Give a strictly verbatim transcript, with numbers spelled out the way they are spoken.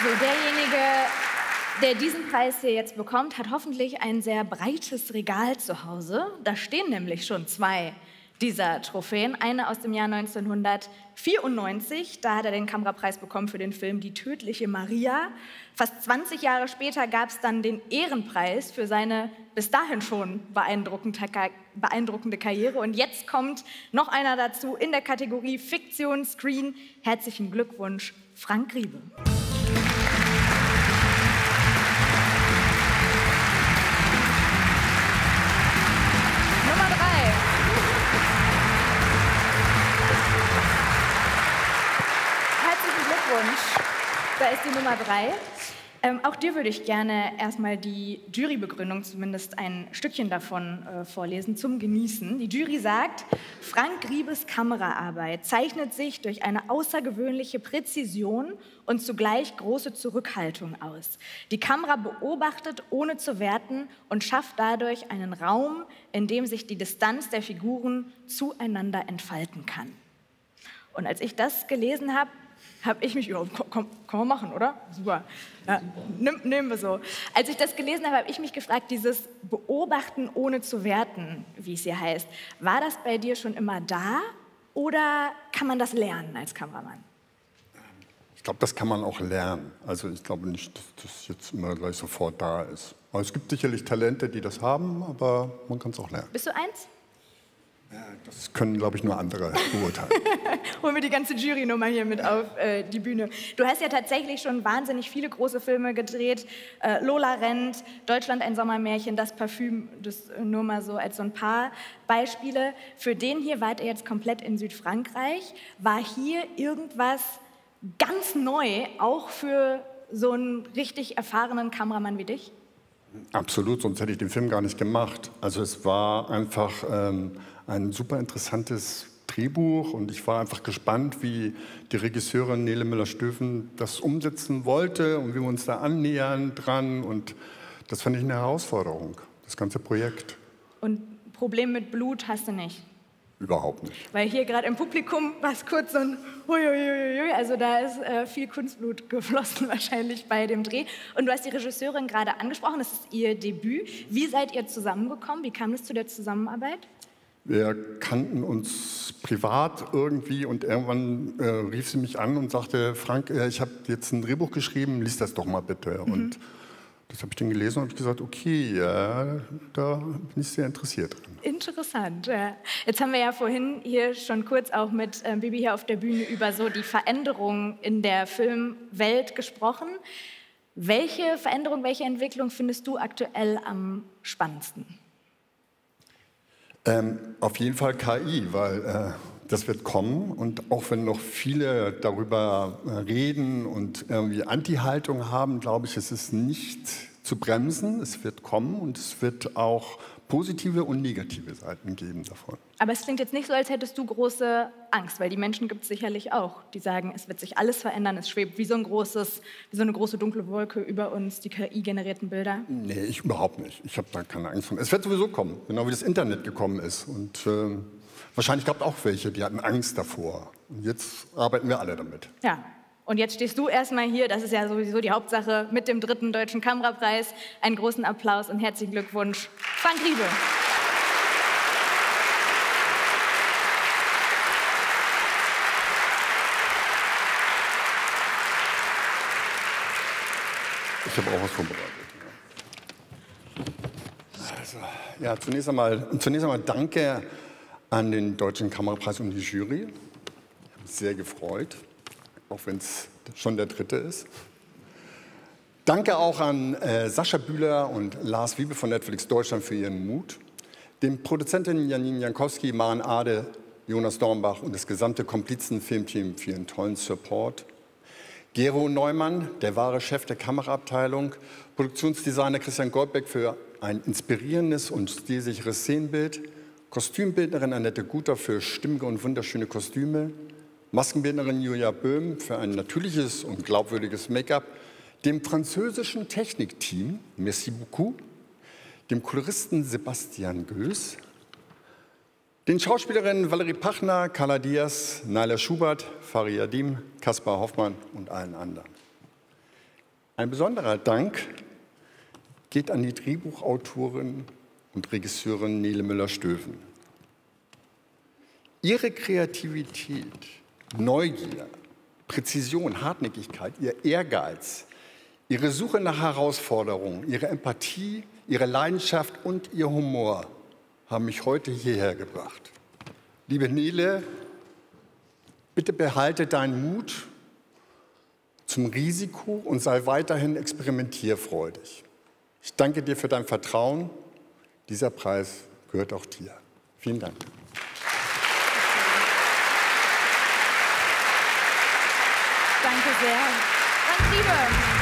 So, derjenige, der diesen Preis hier jetzt bekommt, hat hoffentlich ein sehr breites Regal zu Hause. Da stehen nämlich schon zwei dieser Trophäen. Eine aus dem Jahr neunzehnhundertvierundneunzig, da hat er den Kamerapreis bekommen für den Film Die tödliche Maria. Fast zwanzig Jahre später gab es dann den Ehrenpreis für seine bis dahin schon beeindruckende Karriere. Und jetzt kommt noch einer dazu in der Kategorie Fiktion Screen. Herzlichen Glückwunsch, Frank Riebe. Da ist die Nummer drei. Ähm, auch dir würde ich gerne erstmal die Jurybegründung, zumindest ein Stückchen davon, äh, vorlesen, zum Genießen. Die Jury sagt, Frank Riebes Kameraarbeit zeichnet sich durch eine außergewöhnliche Präzision und zugleich große Zurückhaltung aus. Die Kamera beobachtet, ohne zu werten, und schafft dadurch einen Raum, in dem sich die Distanz der Figuren zueinander entfalten kann. Und als ich das gelesen habe, habe ich mich, ja, komm, kann man machen, oder? Super, ja, nimm, nehmen wir so. Als ich das gelesen habe, habe ich mich gefragt, dieses Beobachten ohne zu werten, wie es hier heißt, war das bei dir schon immer da oder kann man das lernen als Kameramann? Ich glaube, das kann man auch lernen. Also ich glaube nicht, dass das jetzt immer gleich sofort da ist. Aber es gibt sicherlich Talente, die das haben, aber man kann es auch lernen. Bist du eins? Das können, glaube ich, nur andere beurteilen. Holen wir die ganze Jury nochmal hier mit auf äh, die Bühne. Du hast ja tatsächlich schon wahnsinnig viele große Filme gedreht. Äh, Lola rennt, Deutschland ein Sommermärchen, Das Parfüm, das äh, nur mal so als so ein paar Beispiele. Für den hier wart ihr jetzt komplett in Südfrankreich. War hier irgendwas ganz neu, auch für so einen richtig erfahrenen Kameramann wie dich? Absolut, sonst hätte ich den Film gar nicht gemacht. Also es war einfach ähm, ein super interessantes Drehbuch und ich war einfach gespannt, wie die Regisseurin Nele Müller-Stöven das umsetzen wollte und wie wir uns da annähern dran. Und das fand ich eine Herausforderung, das ganze Projekt. Und Problem mit Blut hast du nicht? Überhaupt nicht. Weil hier gerade im Publikum war es kurz so ein Huiuiuiui, also da ist äh, viel Kunstblut geflossen wahrscheinlich bei dem Dreh. Und du hast die Regisseurin gerade angesprochen, das ist ihr Debüt. Wie seid ihr zusammengekommen? Wie kam es zu der Zusammenarbeit? Wir kannten uns privat irgendwie und irgendwann äh, rief sie mich an und sagte, Frank, äh, ich habe jetzt ein Drehbuch geschrieben, lies das doch mal bitte. Mhm. Und das habe ich dann gelesen und habe gesagt, okay, ja, da bin ich sehr interessiert dran. Interessant. Ja. Jetzt haben wir ja vorhin hier schon kurz auch mit äh, Bibi hier auf der Bühne über so die Veränderungen in der Filmwelt gesprochen. Welche Veränderung, welche Entwicklung findest du aktuell am spannendsten? Ähm, auf jeden Fall K I, weil äh, das wird kommen und auch wenn noch viele darüber äh, reden und irgendwie Anti-Haltung haben, glaube ich, es ist nicht zu bremsen. Es wird kommen und es wird auch positive und negative Seiten geben davon. Aber es klingt jetzt nicht so, als hättest du große Angst, weil die Menschen gibt es sicherlich auch, die sagen, es wird sich alles verändern, es schwebt wie so, ein großes, wie so eine große dunkle Wolke über uns, die K I-generierten Bilder. Nee, ich überhaupt nicht. Ich habe da keine Angst vor. Es wird sowieso kommen, genau wie das Internet gekommen ist. Und äh, wahrscheinlich gab es auch welche, die hatten Angst davor. Und jetzt arbeiten wir alle damit. Ja. Und jetzt stehst du erstmal hier, das ist ja sowieso die Hauptsache, mit dem dritten Deutschen Kamerapreis. Einen großen Applaus und herzlichen Glückwunsch, Frank Riebe. Ich habe auch was vorbereitet. Also, ja, zunächst einmal, zunächst einmal danke an den Deutschen Kamerapreis und die Jury. Ich habe mich sehr gefreut, auch wenn es schon der dritte ist. Danke auch an äh, Sascha Bühler und Lars Wiebe von Netflix Deutschland für ihren Mut. Den Produzentinnen Janine Jankowski, Maren Ade, Jonas Dornbach und das gesamte Komplizen-Filmteam für ihren tollen Support. Gero Neumann, der wahre Chef der Kameraabteilung, Produktionsdesigner Christian Goldbeck für ein inspirierendes und stilsicheres Szenenbild, Kostümbildnerin Annette Guter für stimmige und wunderschöne Kostüme, Maskenbildnerin Julia Böhm für ein natürliches und glaubwürdiges Make-up, dem französischen Technikteam, merci beaucoup, dem Koloristen Sebastian Göß, den Schauspielerinnen Valerie Pachner, Carla Diaz, Naila Schubert, Fari Yadim, Kaspar Hoffmann und allen anderen. Ein besonderer Dank geht an die Drehbuchautorin und Regisseurin Nele Müller-Stöven. Ihre Kreativität, Neugier, Präzision, Hartnäckigkeit, ihr Ehrgeiz, ihre Suche nach Herausforderungen, ihre Empathie, ihre Leidenschaft und ihr Humor haben mich heute hierher gebracht. Liebe Nele, bitte behalte deinen Mut zum Risiko und sei weiterhin experimentierfreudig. Ich danke dir für dein Vertrauen. Dieser Preis gehört auch dir. Vielen Dank. Danke sehr. Frank Triebe.